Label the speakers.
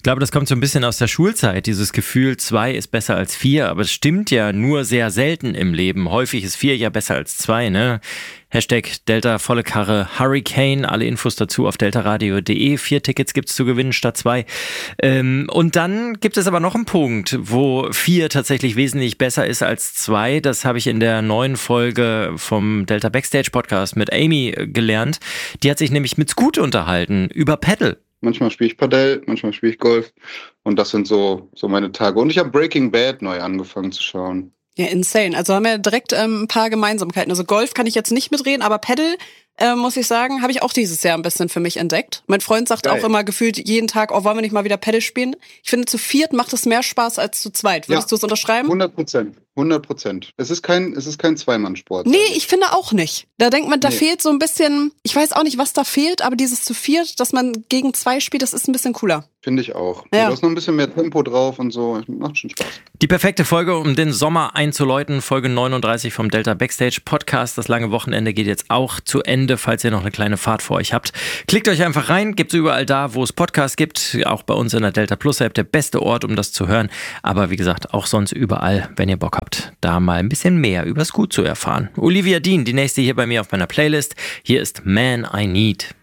Speaker 1: Ich glaube, das kommt so ein bisschen aus der Schulzeit, dieses Gefühl, 2 ist besser als 4, aber es stimmt ja nur sehr selten im Leben. Häufig ist 4 ja besser als 2, ne? Hashtag Delta volle Karre Hurricane, alle Infos dazu auf deltaradio.de. 4 Tickets gibt's zu gewinnen statt 2. Und dann gibt es aber noch einen Punkt, wo 4 tatsächlich wesentlich besser ist als 2. Das habe ich in der neuen Folge vom Delta Backstage Podcast mit Amy gelernt. Die hat sich nämlich mit Scoot unterhalten über Paddle.
Speaker 2: Manchmal spiele ich Padel, manchmal spiele ich Golf und das sind so meine Tage. Und ich habe Breaking Bad neu angefangen zu schauen.
Speaker 3: Ja, insane. Also haben wir direkt ein paar Gemeinsamkeiten. Also Golf kann ich jetzt nicht mitreden, aber Paddle, muss ich sagen, habe ich auch dieses Jahr ein bisschen für mich entdeckt. Mein Freund sagt auch immer gefühlt jeden Tag, wollen wir nicht mal wieder Paddle spielen? Ich finde, zu viert macht es mehr Spaß als zu zweit. Würdest du es unterschreiben?
Speaker 2: 100%. Es ist kein Zweimann-Sport.
Speaker 3: Nee, ich finde auch nicht. Da denkt man, da fehlt so ein bisschen, ich weiß auch nicht, was da fehlt, aber dieses zu viert, dass man gegen 2 spielt, das ist ein bisschen cooler.
Speaker 2: Finde ich auch.
Speaker 3: Ja.
Speaker 2: Du hast noch ein bisschen mehr Tempo drauf und so. Macht schon Spaß.
Speaker 1: Die perfekte Folge, um den Sommer einzuläuten. Folge 39 vom Delta Backstage Podcast. Das lange Wochenende geht jetzt auch zu Ende, falls ihr noch eine kleine Fahrt vor euch habt. Klickt euch einfach rein. Gibt's überall da, wo es Podcasts gibt. Auch bei uns in der Delta Plus App. Der beste Ort, um das zu hören. Aber wie gesagt, auch sonst überall, wenn ihr Bock habt, da mal ein bisschen mehr über Scoot zu erfahren. Olivia Dean, die nächste hier bei mir auf meiner Playlist. Hier ist Man I Need.